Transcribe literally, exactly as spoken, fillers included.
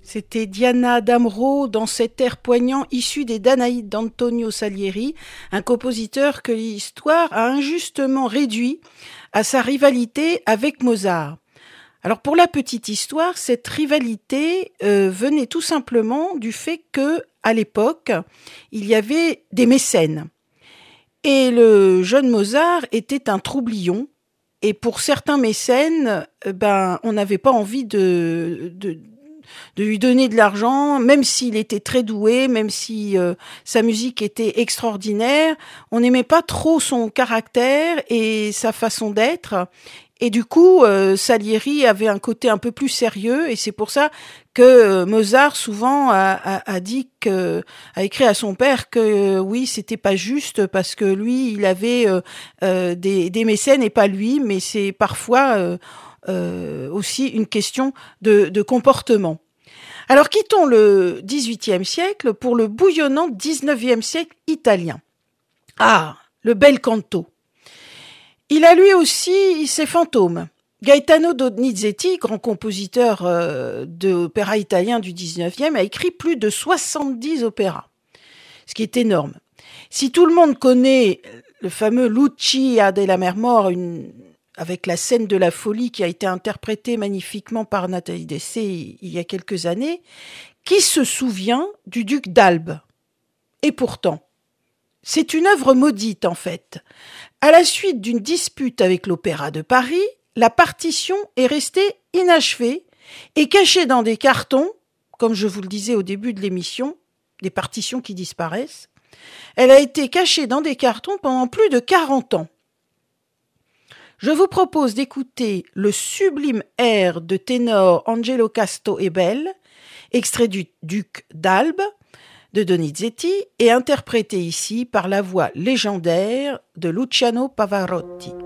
C'était Diana Damrau dans cet air poignant issu des Danaïdes d'Antonio Salieri, un compositeur que l'histoire a injustement réduit à sa rivalité avec Mozart. Alors pour la petite histoire, cette rivalité euh, venait tout simplement du fait que, à l'époque, il y avait des mécènes. Et le jeune Mozart était un troublion. Et pour certains mécènes, ben, on n'avait pas envie de, de, de lui donner de l'argent, même s'il était très doué, même si euh, sa musique était extraordinaire. On n'aimait pas trop son caractère et sa façon d'être. Et du coup, euh, Salieri avait un côté un peu plus sérieux, et c'est pour ça que euh, Mozart souvent a, a, a dit que, a écrit à son père que euh, oui, c'était pas juste parce que lui, il avait euh, euh, des, des mécènes et pas lui, mais c'est parfois euh, euh, aussi une question de, de comportement. Alors quittons le dix-huitième siècle pour le bouillonnant dix-neuvième siècle italien. Ah, le bel canto. Il a lui aussi ses fantômes. Gaetano Donizetti, grand compositeur euh, d'opéra italien du dix-neuvième, a écrit plus de soixante-dix opéras, ce qui est énorme. Si tout le monde connaît le fameux Lucia della Marmora, une, avec la scène de la folie qui a été interprétée magnifiquement par Nathalie Dessay il y a quelques années, qui se souvient du duc d'Albe? Et pourtant, c'est une œuvre maudite en fait. À la suite d'une dispute avec l'Opéra de Paris, la partition est restée inachevée et cachée dans des cartons, comme je vous le disais au début de l'émission, des partitions qui disparaissent. Elle a été cachée dans des cartons pendant plus de quarante ans. Je vous propose d'écouter le sublime air de ténor Angelo Casto e Bel, extrait du Duc d'Albe, de Donizetti, et interprété ici par la voix légendaire de Luciano Pavarotti.